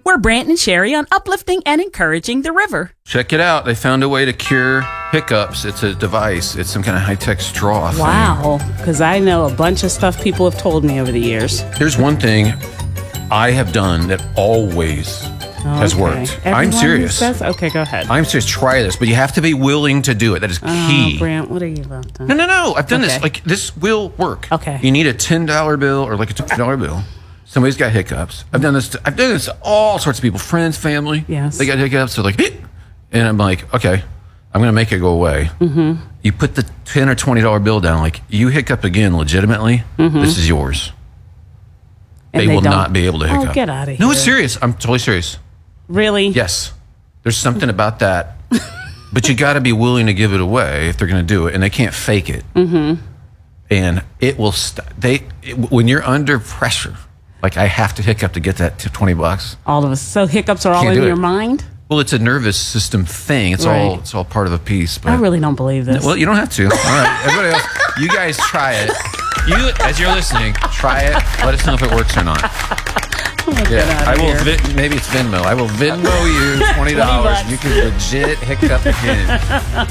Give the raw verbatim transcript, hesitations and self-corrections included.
We're Brant and Sherry on uplifting and encouraging the river. Check it out. They found a way to cure hiccups. It's a device. It's some kind of high-tech straw thing. Wow, because I know a bunch of stuff people have told me over the years. Here's one thing I have done that always has Okay. worked. Everyone I'm serious. Says, okay, go ahead. I'm serious. Try this, but you have to be willing to do it. That is Oh, key. Brant, what are you about to? No, no, no. I've done Okay. this. Like, this will work. Okay. You need a ten dollar bill or like a twenty dollar bill. Somebody's got hiccups. I've done this. To, I've done this to all sorts of people, friends, family. Yes. They got hiccups. They're like, "Hit." And I'm like, okay, I'm going to make it go away. Mm-hmm. You put the ten or twenty dollar bill down. Like, you hiccup again legitimately, Mm-hmm. this is yours. And They, they will don't- not be able to Oh, hiccup. get outta No, here. it's serious. I'm totally serious. Really? Yes. There's something about that. But you got to be willing to give it away if they're going to do it, and they can't fake it. Mm-hmm. And it will. St- they it, when you're under pressure, like I have to hiccup to get that to twenty bucks. All of us. So hiccups are all Can't in do your it. mind? Well, it's a nervous system thing. It's all. Right. It's all part of a piece. But I really don't believe this. well, you don't have to. All right, everybody else, you guys try it. You, as you're listening, try it. Let us know if it works or not. Yeah, I will. Vi- maybe it's Venmo. I will Venmo you twenty dollars. You can legit hiccup again.